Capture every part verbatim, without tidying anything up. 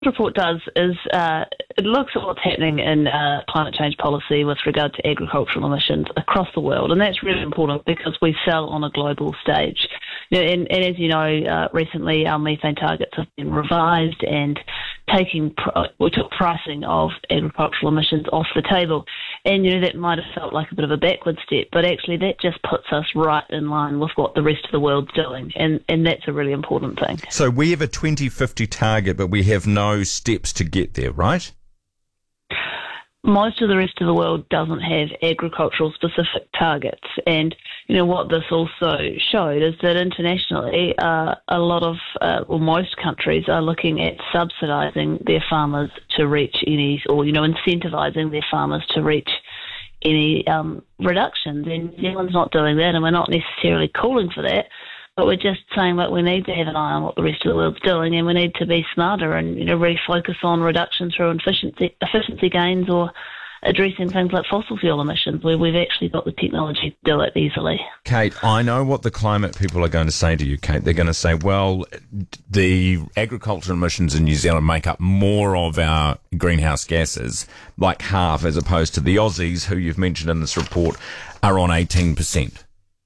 report does is uh, it looks at what's happening in uh, climate change policy with regard to agricultural emissions across the world, and that's really important because we sell on a global stage. You know, and, and as you know, uh, recently our methane targets have been revised, and taking pr- we took pricing of agricultural emissions off the table. And you know that might have felt like a bit of a backward step, but actually that just puts us right in line with what the rest of the world's doing, and and that's a really important thing. So we have a twenty fifty target, but we have no steps to get there, right? Most of the rest of the world doesn't have agricultural specific targets, and you know what this also showed is that internationally uh, a lot of uh, or most countries are looking at subsidising their farmers to reach any, or you know incentivising their farmers to reach any um, reductions, and New Zealand's not doing that, and we're not necessarily calling for that. But we're just saying that we need to have an eye on what the rest of the world's doing, and we need to be smarter and you know really focus on reduction through efficiency, efficiency gains or addressing things like fossil fuel emissions, where we've actually got the technology to do it easily. Kate, I know what the climate people are going to say to you, Kate. They're going to say, well, the agricultural emissions in New Zealand make up more of our greenhouse gases, like half, as opposed to the Aussies, who you've mentioned in this report, are on eighteen percent.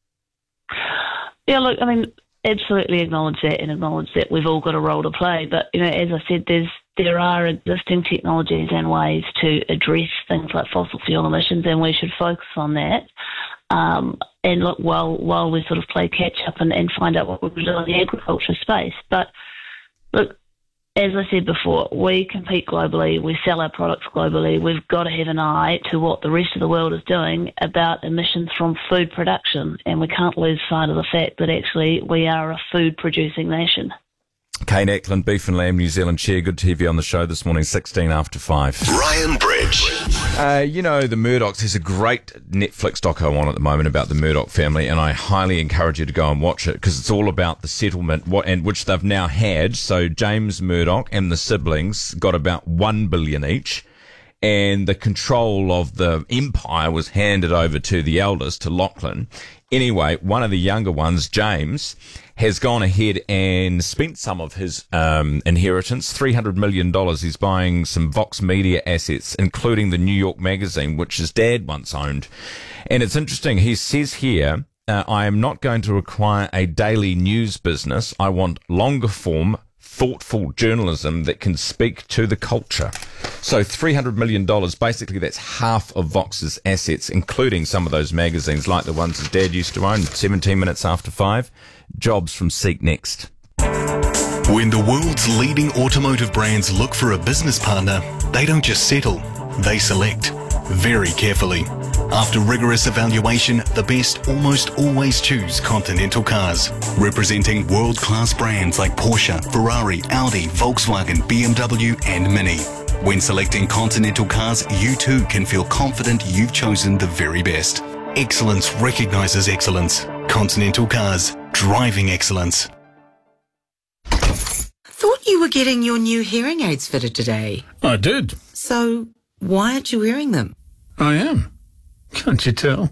Yeah, look, I mean, absolutely acknowledge that and acknowledge that we've all got a role to play. But, you know, as I said, there's there are existing technologies and ways to address things like fossil fuel emissions, and we should focus on that. Um, and look, while while we sort of play catch up and, and find out what we can do in the agriculture space. But look, as I said before, we compete globally, we sell our products globally. We've got to have an eye to what the rest of the world is doing about emissions from food production, and we can't lose sight of the fact that actually we are a food-producing nation. Kate Ackland, Beef and Lamb New Zealand Chair, good to have you on the show this morning, sixteen after five. Ryan Bridge. Uh, you know, the Murdochs, there's a great Netflix doco on at the moment about the Murdoch family, and I highly encourage you to go and watch it because it's all about the settlement, what and which they've now had. So James Murdoch and the siblings got about one billion each, and the control of the empire was handed over to the eldest, to Lachlan. Anyway, one of the younger ones, James, has gone ahead and spent some of his um, inheritance, three hundred million dollars. He's buying some Vox Media assets, including the New York Magazine, which his dad once owned. And it's interesting, he says here, uh, I am not going to require a daily news business. I want longer form, thoughtful journalism that can speak to the culture. So three hundred million dollars, basically that's half of Vox's assets, including some of those magazines like the ones his dad used to own. seventeen minutes after five. Jobs from Seek Next. When the world's leading automotive brands look for a business partner, they don't just settle, they select very carefully. After rigorous evaluation, the best almost always choose Continental Cars, representing world-class brands like Porsche, Ferrari, Audi, Volkswagen, B M W and Mini. When selecting Continental Cars, you too can feel confident you've chosen the very best. Excellence recognises excellence. Continental Cars, driving excellence. Thought you were getting your new hearing aids fitted today. I did. So why aren't you wearing them? I am. Can't you tell?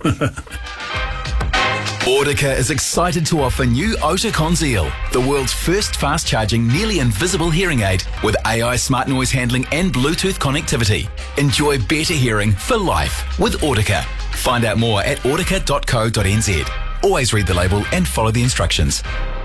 Audica is excited to offer new Ota Conzeal, the world's first fast-charging, nearly invisible hearing aid with A I smart noise handling and Bluetooth connectivity. Enjoy better hearing for life with Audica. Find out more at audica dot co dot n z. Always read the label and follow the instructions.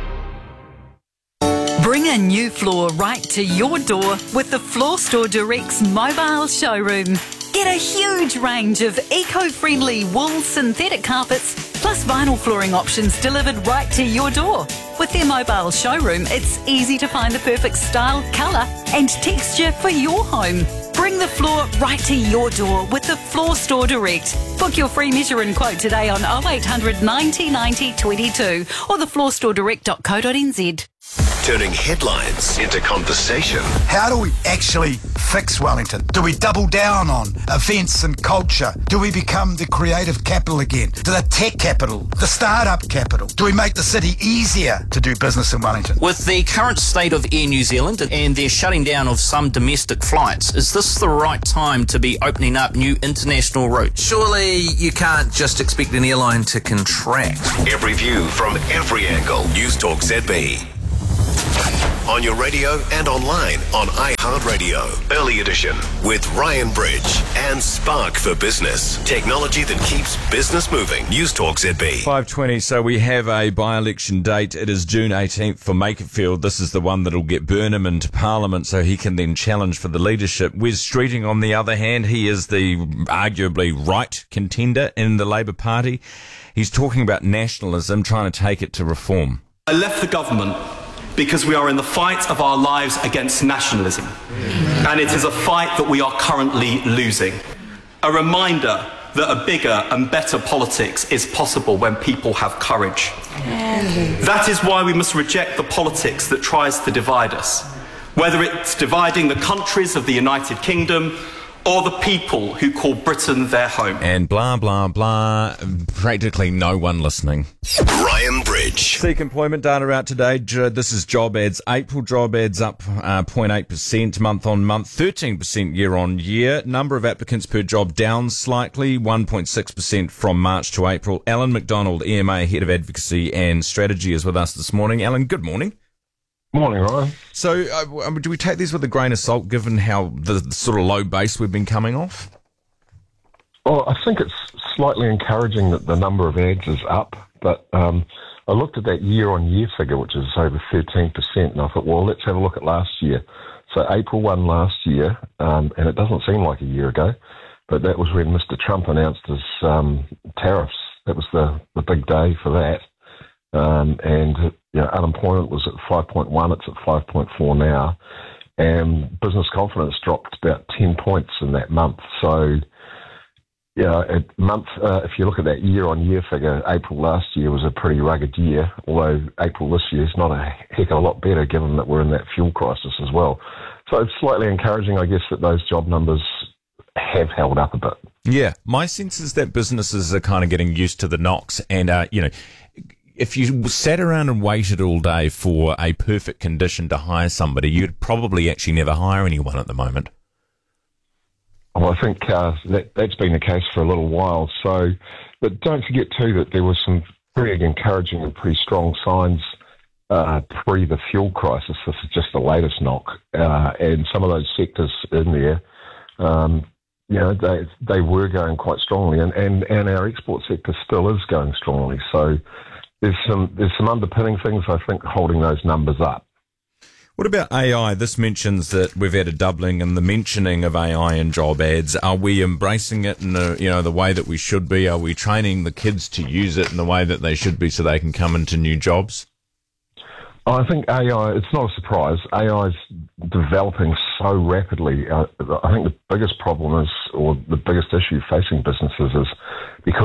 Bring a new floor right to your door with the Floor Store Direct's mobile showroom. Get a huge range of eco-friendly wool synthetic carpets plus vinyl flooring options delivered right to your door. With their mobile showroom, it's easy to find the perfect style, colour and texture for your home. Bring the floor right to your door with the Floor Store Direct. Book your free measure and quote today on oh eight hundred ninety ninety twenty-two or the floor store direct dot co dot n z. Turning headlines into conversation. How do we actually fix Wellington? Do we double down on events and culture? Do we become the creative capital again? The tech capital? The startup capital? Do we make the city easier to do business in Wellington? With the current state of Air New Zealand and their shutting down of some domestic flights, is this the right time to be opening up new international routes? Surely you can't just expect an airline to contract. Every view from every angle. News Talk Z B. on your radio and online on iHeartRadio. Early Edition with Ryan Bridge and Spark for Business. Technology that keeps business moving. News Talk Z B. five twenty, so we have a by-election date. It is June eighteenth for Makerfield. This is the one that'll get Burnham into Parliament so he can then challenge for the leadership. Wes Streeting, on the other hand, he is the arguably right contender in the Labour Party. He's talking about nationalism, trying to take it to reform. I left the government because we are in the fight of our lives against nationalism. And it is a fight that we are currently losing. A reminder that a bigger and better politics is possible when people have courage. That is why we must reject the politics that tries to divide us, whether it's dividing the countries of the United Kingdom or the people who call Britain their home. And blah, blah, blah. Practically no one listening. Ryan Bridge. Seek employment data out today. This is job ads. April job ads up uh, zero point eight percent month on month, thirteen percent year on year. Number of applicants per job down slightly, one point six percent from March to April. Alan McDonald, E M A Head of Advocacy and Strategy, is with us this morning. Alan, good morning. Morning, Ryan. So, uh, do we take these with a grain of salt, given how the, the sort of low base we've been coming off? Well, I think it's slightly encouraging that the number of ads is up, but um, I looked at that year-on-year figure, which is over thirteen percent, and I thought, well, let's have a look at last year. So April first last year, um, and it doesn't seem like a year ago, but that was when Mister Trump announced his um, tariffs. That was the, the big day for that. Um, and you know, unemployment was at five point one, it's at five point four now, and business confidence dropped about ten points in that month. So, you know, a month, uh, if you look at that year-on-year figure, April last year was a pretty rugged year, although April this year is not a heck of a lot better given that we're in that fuel crisis as well. So it's slightly encouraging, I guess, that those job numbers have held up a bit. Yeah, my sense is that businesses are kind of getting used to the knocks, and, uh, you know, if you sat around and waited all day for a perfect condition to hire somebody, you'd probably actually never hire anyone at the moment. Well, I think uh, that, that's been the case for a little while. So, but don't forget too that there was some pretty encouraging and pretty strong signs uh, pre the fuel crisis. This is just the latest knock, uh, and some of those sectors in there, um, you know, they they were going quite strongly, and, and, and our export sector still is going strongly. So. There's some there's some underpinning things, I think, holding those numbers up. What about A I? This mentions that we've had a doubling in the mentioning of A I in job ads. Are we embracing it in the, you know, the way that we should be? Are we training the kids to use it in the way that they should be so they can come into new jobs? I think A I, it's not a surprise. A I is developing so rapidly. Uh, I think the biggest problem is, or the biggest issue facing businesses is because